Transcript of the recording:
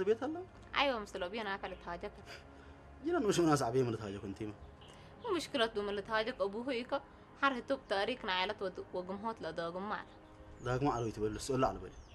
زبيت الله أيوة مثل أبينا أكلت حاجك جينا نوش ناس عبيه من تهاجك انتيما مو مشكلة دوم اللي تهاجك أبوه هيك حره توب تاريخ نعيلة وقمهات لا دا قمار داك ما علوي تبل السؤال على بالي